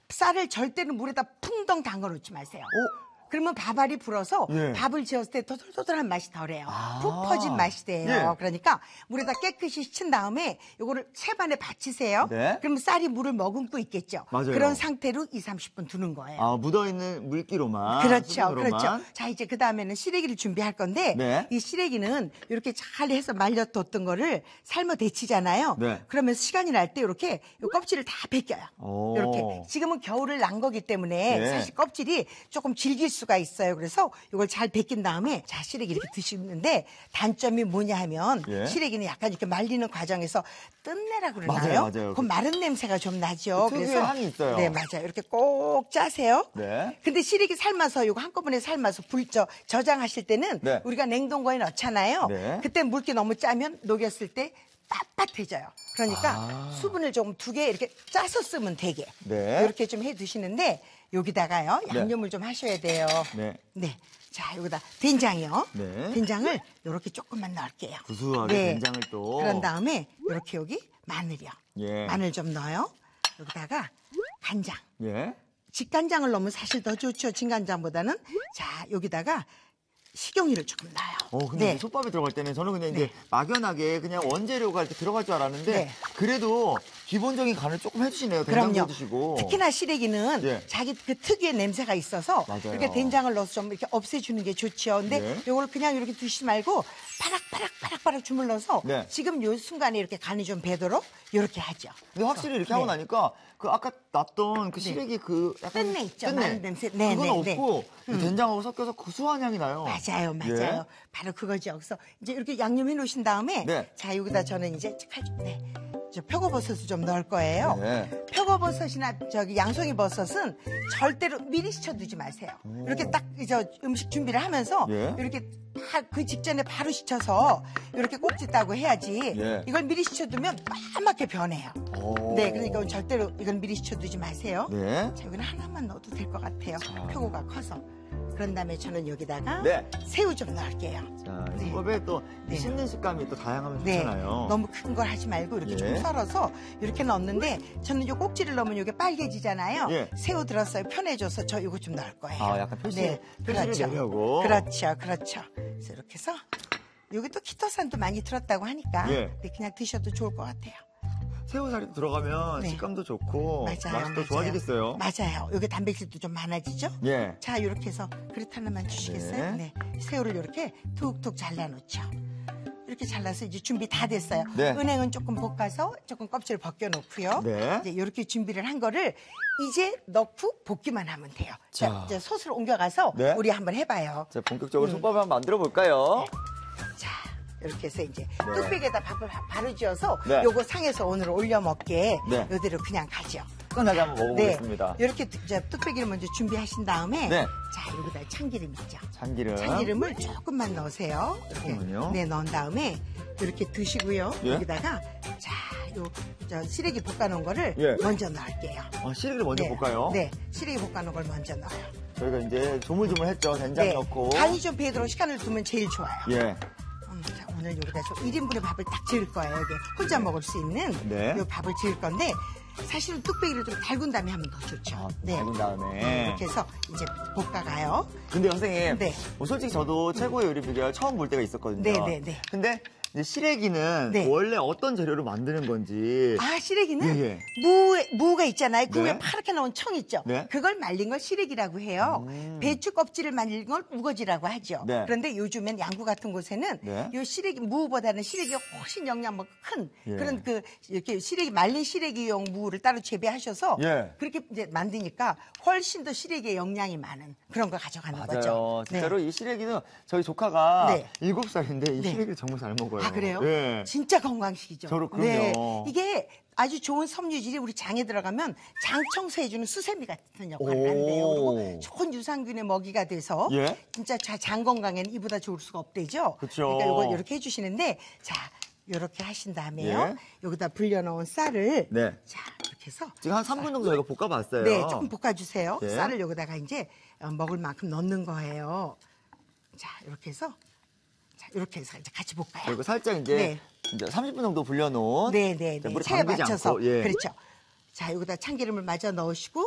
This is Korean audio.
쌀을 절대로 물에다 풍덩 담가 놓지 마세요. 그러면 밥알이 불어서 예. 밥을 지었을 때 토들토들한 맛이 덜해요. 아. 푹 퍼진 맛이 돼요. 예. 그러니까 물에다 깨끗이 씻은 다음에 요거를 채반에 받치세요. 네. 그러면 쌀이 물을 머금고 있겠죠. 맞아요. 그런 상태로 2, 30분 두는 거예요. 아, 묻어있는 물기로만. 그렇죠. 수분으로만. 그렇죠. 자, 이제 그 다음에는 시래기를 준비할 건데, 네. 이 시래기는 이렇게 잘 해서 말려뒀던 거를 삶아 데치잖아요. 네. 그러면 시간이 날 때 이렇게 요 껍질을 다 벗겨요. 오. 이렇게. 지금은 겨울을 난 거기 때문에 네. 사실 껍질이 조금 질길 수가 있어요. 그래서 이걸 잘 벗긴 다음에 자, 시래기 이렇게 드시는데 단점이 뭐냐 하면 예. 시래기는 약간 이렇게 말리는 과정에서 뜬내라 그러나요? 맞아요, 맞아요. 그 마른 냄새가 좀 나죠. 그 특유의 향이 있어요. 네, 맞아요. 이렇게 꼭 짜세요. 네. 근데 시래기 삶아서 이거 한꺼번에 삶아서 저장하실 때는 네. 우리가 냉동고에 넣잖아요. 네. 그때 물기 너무 짜면 녹였을 때 빳빳해져요. 그러니까 수분을 조금 두 개 이렇게 짜서 쓰면 되게 네. 이렇게 좀 해 두시는데 여기다가요 네. 양념을 좀 하셔야 돼요. 네. 네. 자, 여기다 된장이요. 네. 된장을 이렇게 조금만 넣을게요. 구수하게 된장을 또. 그런 다음에 이렇게 여기 마늘이요. 예. 마늘 좀 넣어요. 여기다가 간장. 예. 직간장을 넣으면 사실 더 좋죠. 진간장보다는. 자, 여기다가 식용유를 조금 넣어요. 근데 네. 이제 솥밥에 들어갈 때는 저는 그냥 이제 네. 막연하게 그냥 원재료가 이렇게 들어갈 줄 알았는데 네. 그래도 기본적인 간을 조금 해주시네요. 된장도 그럼요. 해주시고. 특히나 시래기는 예. 자기 그 특유의 냄새가 있어서 맞아요. 이렇게 된장을 넣어서 좀 이렇게 없애주는 게 좋죠. 근데 네. 이걸 그냥 이렇게 두시지 말고 파락파락 주물러서 네. 지금 요 순간에 이렇게 간이 좀 배도록 이렇게 하죠. 근데 확실히 이렇게 네. 하고 나니까 그 아까 놨던 그 시래기 그 약간 뜬내 있죠. 뜬내. 마늘 냄새. 네, 그건 네, 없고 이 된장하고 섞여서 고소한 향이 나요. 맞아요. 예. 바로 그거죠. 그래서 이제 이렇게 양념해 놓으신 다음에 네. 자, 여기다 저는 이제 저 표고버섯을 좀 넣을 거예요. 네. 표고버섯이나 저기 양송이 버섯은 절대로 미리 식혀두지 마세요. 이렇게 딱 음식 준비를 하면서 예. 이렇게 그 직전에 바로 식혀서 이렇게 꼭지 따고 해야지. 예. 이걸 미리 식혀두면 까맣게 변해요. 오. 네, 그러니까 절대로 이건 미리 식혀두지 마세요. 네. 자, 여기는 하나만 넣어도 될 것 같아요. 표고가 커서. 그런 다음에 저는 여기다가 네. 새우 좀 넣을게요. 자, 네. 솥밥에 또 네. 씹는 식감이 또 다양하면 네, 좋잖아요. 너무 큰 걸 하지 말고 이렇게 예. 좀 썰어서 이렇게 넣는데 저는 요 꼭지를 넣으면 이게 빨개지잖아요. 예. 새우 들었어요. 편해져서 저 이거 좀 넣을 거예요. 아, 약간 표시를 그렇죠. 내려고. 그렇죠. 그래서 이렇게 해서 여기 또 키토산도 많이 들었다고 하니까 예. 네, 그냥 드셔도 좋을 것 같아요. 새우살이 들어가면 네. 식감도 좋고 맛이 더 좋아지겠어요. 맞아요. 여기 단백질도 좀 많아지죠? 예. 자, 이렇게 해서 그릇 하나만 주시겠어요? 네. 네. 새우를 이렇게 툭툭 잘라놓죠. 이렇게 잘라서 이제 준비 다 됐어요. 네. 은행은 조금 볶아서 조금 껍질을 벗겨놓고요. 네. 이제 이렇게 준비를 한 거를 이제 넣고 볶기만 하면 돼요. 자, 자. 이제 솥을 옮겨가서 네. 우리 한번 해봐요. 자, 본격적으로 솥밥을 한번 만들어 볼까요? 자, 이렇게 해서 이제 뚝배기에다 밥을 바로 지어서 네. 요거 상에서 오늘 올려 먹게 네. 요대로 그냥 가죠. 끝나게 한번 먹어보겠습니다. 이렇게 뚝배기를 먼저 준비하신 다음에 네. 자, 여기다 참기름 있죠. 참기름. 참기름을 조금만 넣으세요. 이렇게. 조금만요? 네, 넣은 다음에 이렇게 드시고요. 예. 여기다가 자, 시래기 볶아놓은 거를 예. 먼저 넣을게요. 시래기를 먼저 네. 볶아요. 네, 시래기 볶아놓은 걸 먼저 넣어요. 저희가 이제 조물조물했죠. 된장 네, 넣고. 간이 좀 배도록 시간을 두면 제일 좋아요. 예. 자, 오늘 여기다 1인분의 밥을 딱 지을 거예요. 이게 혼자 먹을 수 있는 네. 이 밥을 지을 건데 사실은 뚝배기를 좀 달군 다음에 하면 더 좋죠. 달군 다음에. 이렇게 해서 이제 볶아가요. 근데 선생님, 네. 뭐 솔직히 저도 최고의 요리 비결 처음 볼 때가 있었거든요. 네. 근데 이제 시래기는 네. 원래 어떤 재료로 만드는 건지. 아, 시래기는 예. 무가 있잖아요. 그 네. 위에 파랗게 나온 청 있죠. 네. 그걸 말린 걸 시래기라고 해요. 배추 껍질을 말린 걸 우거지라고 하죠. 네. 그런데 요즘엔 양구 같은 곳에는 네. 요 시래기 무보다는 시래기가 훨씬 영양가 큰 예. 그런 이렇게 말린 시래기용 무를 따로 재배하셔서 예. 그렇게 이제 만드니까 훨씬 더 시래기에 영양이 많은 그런 걸 가져가는 맞아요. 거죠. 진짜로 이 시래기는 저희 조카가 네. 7살인데 이 네. 시래기를 정말 잘 먹어요. 아, 그래요? 예. 진짜 건강식이죠. 그럼요. 이게 아주 좋은 섬유질이 우리 장에 들어가면 장 청소해주는 수세미 같은 역할을 한대요. 그리고 좋은 유산균의 먹이가 돼서 예? 진짜 장 건강에는 이보다 좋을 수가 없대죠. 그쵸. 그러니까 이걸 이렇게 해주시는데 자, 이렇게 하신 다음에요. 예. 여기다 불려놓은 쌀을 네. 자, 이렇게 해서 지금 한 3분 정도 저희가 볶아봤어요. 네, 조금 볶아주세요. 예. 쌀을 여기다가 이제 먹을 만큼 넣는 거예요. 자, 이렇게 해서 이렇게 해서 이제 같이 볶아요. 그리고 살짝 이제 30분 정도 불려놓은 네. 물에 체에 담그지 맞춰서 않고, 예. 그렇죠. 자, 여기다 참기름을 마저 넣으시고